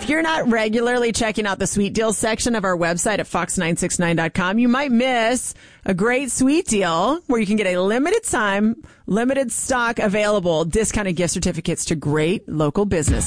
If you're not regularly checking out the sweet deals section of our website at fox969.com, you might miss a great sweet deal where you can get a limited time, limited stock available discounted gift certificates to great local businesses.